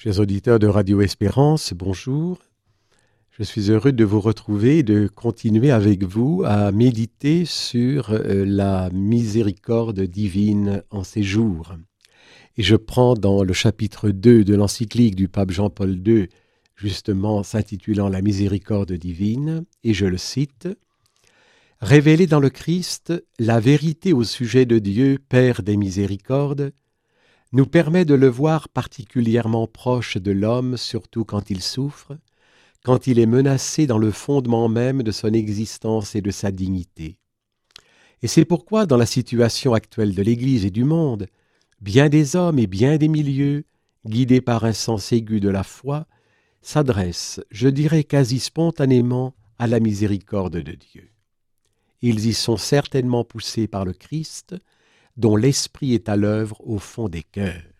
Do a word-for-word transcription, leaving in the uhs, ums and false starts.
Chers auditeurs de Radio Espérance, bonjour. Je suis heureux de vous retrouver et de continuer avec vous à méditer sur euh, la miséricorde divine en ces jours. Et je prends dans le chapitre deux de l'encyclique du pape Jean-Paul deux, justement s'intitulant La miséricorde divine, et je le cite, « Révéler dans le Christ la vérité au sujet de Dieu, Père des miséricordes, nous permet de le voir particulièrement proche de l'homme, surtout quand il souffre, quand il est menacé dans le fondement même de son existence et de sa dignité. Et c'est pourquoi, dans la situation actuelle de l'Église et du monde, bien des hommes et bien des milieux, guidés par un sens aigu de la foi, s'adressent, je dirais quasi spontanément, à la miséricorde de Dieu. Ils y sont certainement poussés par le Christ, dont l'Esprit est à l'œuvre au fond des cœurs.